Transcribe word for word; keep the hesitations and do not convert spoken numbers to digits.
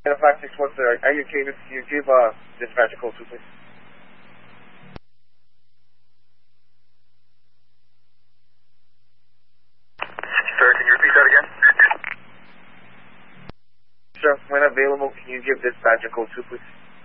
five six one, sir. Are you okay? Can you give uh, dispatch a code two, please? Sir, can you repeat that again? Sir, when available, can you give dispatch a code two, please?